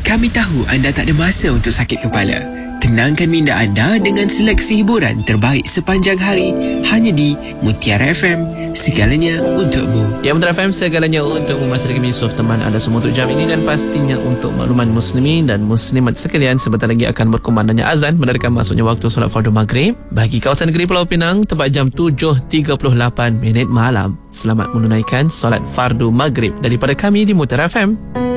Kami tahu anda tak ada masa untuk sakit kepala. Tenangkan minda anda dengan seleksi hiburan terbaik sepanjang hari hanya di Mutiara FM. Segalanya untukmu. Ya, Mutiara FM, segalanya untukmu. Masih lagi Yusof teman anda semua untuk jam ini, dan pastinya untuk makluman muslimin dan muslimat sekalian, sebentar lagi akan berkumandangnya azan menandakan masuknya waktu solat fardu maghrib bagi kawasan negeri Pulau Pinang tepat jam 7.38 malam. Selamat menunaikan solat fardu maghrib daripada kami di Mutiara FM.